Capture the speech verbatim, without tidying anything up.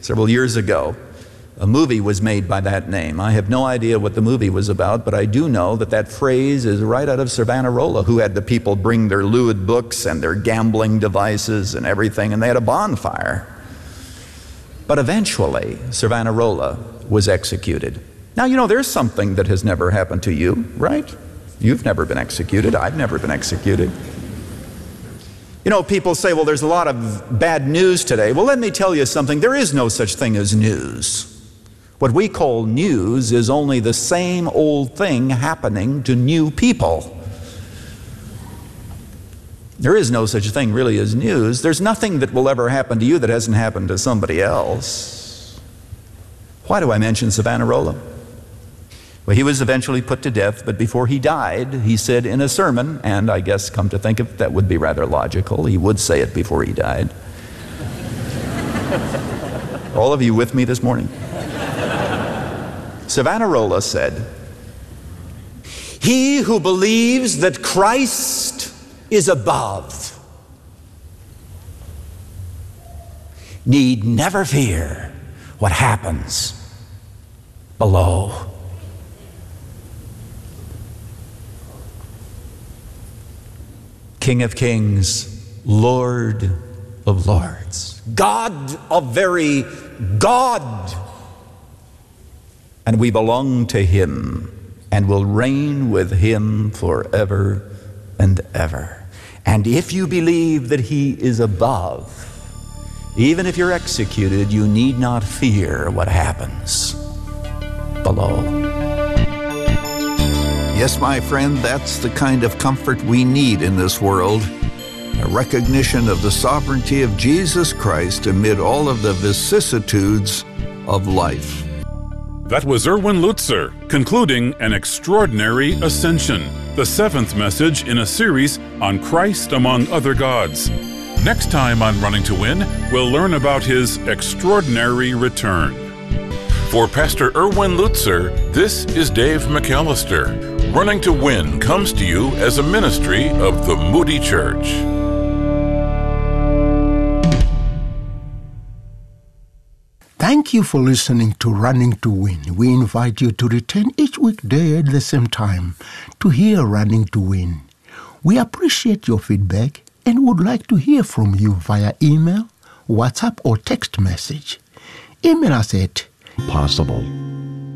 several years ago, a movie was made by that name. I have no idea what the movie was about, but I do know that that phrase is right out of Savonarola, who had the people bring their lewd books and their gambling devices and everything, and they had a bonfire. But eventually, Savonarola was executed. Now, you know, there's something that has never happened to you, right? You've never been executed. I've never been executed. You know, people say, well, there's a lot of bad news today. Well, let me tell you something. There is no such thing as news. What we call news is only the same old thing happening to new people. There is no such thing really as news. There's nothing that will ever happen to you that hasn't happened to somebody else. Why do I mention Savonarola? Well, he was eventually put to death, but before he died, he said in a sermon, and I guess come to think of it, that would be rather logical. He would say it before he died. All of you with me this morning? Savonarola said, "He who believes that Christ is above need never fear what happens below." King of kings, Lord of lords, God of very God. And we belong to him and will reign with him forever and ever. And if you believe that he is above, even if you're executed, you need not fear what happens below. Yes, my friend, that's the kind of comfort we need in this world. A recognition of the sovereignty of Jesus Christ amid all of the vicissitudes of life. That was Erwin Lutzer, concluding An Extraordinary Ascension, the seventh message in a series on Christ among other gods. Next time on Running to Win, we'll learn about his extraordinary return. For Pastor Erwin Lutzer, this is Dave McAllister. Running to Win comes to you as a ministry of the Moody Church. Thank you for listening to Running to Win. We invite you to return each weekday at the same time to hear Running to Win. We appreciate your feedback and would like to hear from you via email, WhatsApp, or text message. Email us at possible